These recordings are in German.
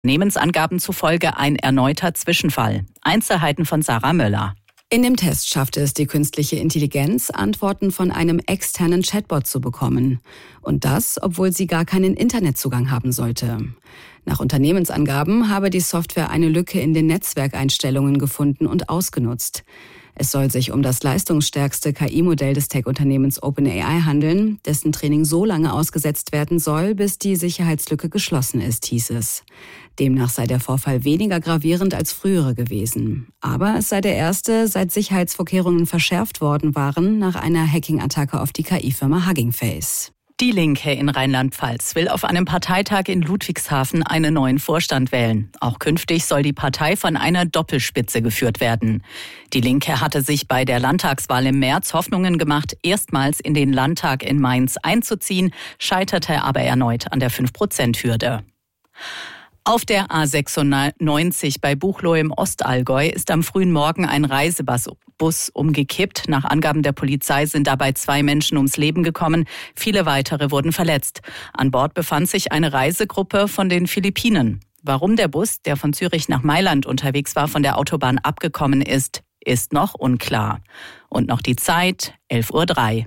Unternehmensangaben zufolge ein erneuter Zwischenfall. Einzelheiten von Sarah Möller. In dem Test schaffte es die künstliche Intelligenz, Antworten von einem externen Chatbot zu bekommen. Und das, obwohl sie gar keinen Internetzugang haben sollte. Nach Unternehmensangaben habe die Software eine Lücke in den Netzwerkeinstellungen gefunden und ausgenutzt. Es soll sich um das leistungsstärkste KI-Modell des Tech-Unternehmens OpenAI handeln, dessen Training so lange ausgesetzt werden soll, bis die Sicherheitslücke geschlossen ist, hieß es. Demnach sei der Vorfall weniger gravierend als frühere gewesen. Aber es sei der erste, seit Sicherheitsvorkehrungen verschärft worden waren, nach einer Hacking-Attacke auf die KI-Firma Hugging Face. Die Linke in Rheinland-Pfalz will auf einem Parteitag in Ludwigshafen einen neuen Vorstand wählen. Auch künftig soll die Partei von einer Doppelspitze geführt werden. Die Linke hatte sich bei der Landtagswahl im März Hoffnungen gemacht, erstmals in den Landtag in Mainz einzuziehen, scheiterte aber erneut an der 5%-Hürde. Auf der A96 bei Buchloe im Ostallgäu ist am frühen Morgen ein Reisebus umgekippt. Nach Angaben der Polizei sind dabei 2 Menschen ums Leben gekommen. Viele weitere wurden verletzt. An Bord befand sich eine Reisegruppe von den Philippinen. Warum der Bus, der von Zürich nach Mailand unterwegs war, von der Autobahn abgekommen ist, ist noch unklar. Und noch die Zeit, 11:03 Uhr.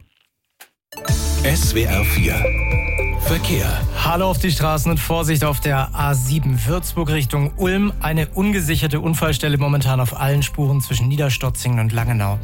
SWR 4 Verkehr. Hallo auf die Straßen und Vorsicht auf der A7 Würzburg Richtung Ulm. Eine ungesicherte Unfallstelle momentan auf allen Spuren zwischen Niederstotzingen und Langenau.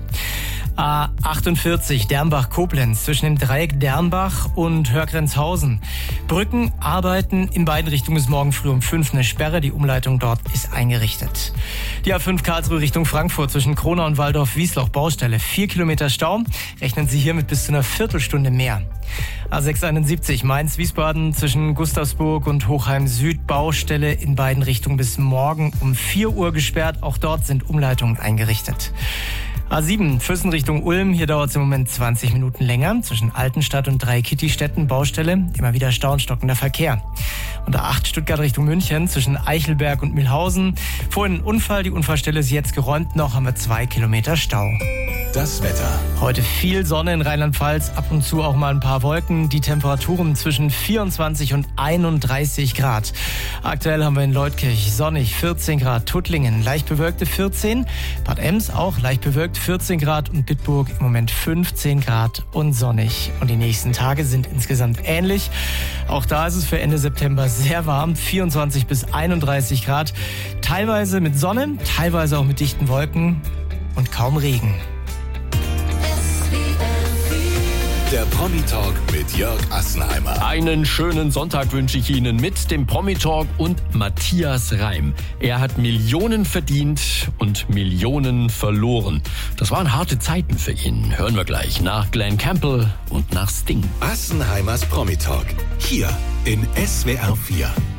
A48 Dernbach-Koblenz zwischen dem Dreieck Dernbach und Hörgrenzhausen. Brücken arbeiten in beiden Richtungen bis morgen früh um 5 eine Sperre. Die Umleitung dort ist eingerichtet. Die A5 Karlsruhe Richtung Frankfurt zwischen Kronau und Waldorf-Wiesloch Baustelle. 4 Kilometer Stau. Rechnen Sie hier mit bis zu einer Viertelstunde mehr. A671 Mainz-Wiesbaden zwischen Gustavsburg und Hochheim Süd Baustelle in beiden Richtungen bis morgen um 4 Uhr gesperrt. Auch dort sind Umleitungen eingerichtet. A7 Füssen Richtung Ulm, hier dauert es im Moment 20 Minuten länger. Zwischen Altenstadt und Dreikitty-Städten Baustelle, immer wieder Stau und stockender Verkehr. Und A8 Stuttgart Richtung München, zwischen Eichelberg und Mühlhausen. Vorhin ein Unfall, die Unfallstelle ist jetzt geräumt, noch haben wir 2 Kilometer Stau. Das Wetter. Heute viel Sonne in Rheinland-Pfalz, ab und zu auch mal ein paar Wolken. Die Temperaturen zwischen 24 und 31 Grad. Aktuell haben wir in Leutkirch sonnig 14 Grad, Tuttlingen leicht bewölkte 14, Bad Ems auch leicht bewölkt 14 Grad und Bitburg im Moment 15 Grad und sonnig. Und die nächsten Tage sind insgesamt ähnlich. Auch da ist es für Ende September sehr warm, 24 bis 31 Grad. Teilweise mit Sonne, teilweise auch mit dichten Wolken und kaum Regen. Der Promi-Talk mit Jörg Assenheimer. Einen schönen Sonntag wünsche ich Ihnen mit dem Promi-Talk und Matthias Reim. Er hat Millionen verdient und Millionen verloren. Das waren harte Zeiten für ihn. Hören wir gleich nach Glenn Campbell und nach Sting. Assenheimers Promi-Talk. Hier in SWR 4.